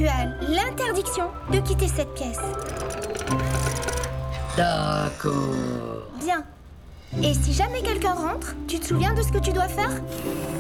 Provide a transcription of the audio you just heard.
tu as l'interdiction de quitter cette pièce. D'accord. Bien. Et si jamais quelqu'un rentre, tu te souviens de ce que tu dois faire ?